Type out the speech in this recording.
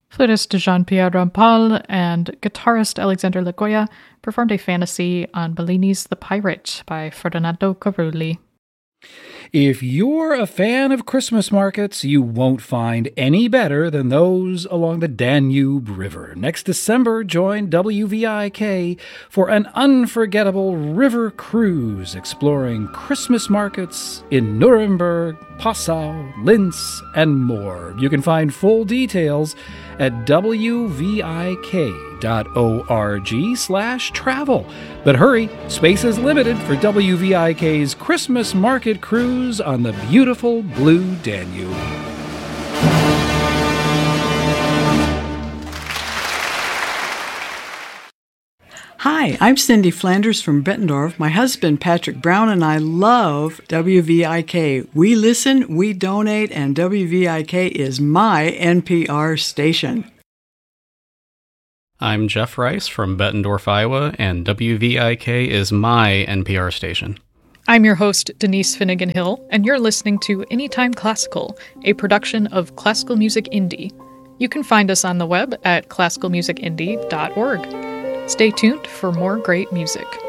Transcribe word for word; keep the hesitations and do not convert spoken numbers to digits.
Flutist Jean-Pierre Rampal and guitarist Alexander Lagoya performed a fantasy on Bellini's The Pirate by Ferdinando Carulli. If you're a fan of Christmas markets, you won't find any better than those along the Danube River. Next December, join W V I K for an unforgettable river cruise exploring Christmas markets in Nuremberg, Passau, Linz, and more. You can find full details at W V I K dot org slash travel. But hurry, space is limited for W V I K's Christmas market cruise on the beautiful blue Danube. Hi, I'm Cindy Flanders from Bettendorf. My husband, Patrick Brown, and I love W V I K. We listen, we donate, and W V I K is my N P R station. I'm Jeff Rice from Bettendorf, Iowa, and W V I K is my N P R station. I'm your host, Denise Finnegan Hill, and you're listening to Anytime Classical, a production of Classical Music Indie. You can find us on the web at classical music indie dot org. Stay tuned for more great music.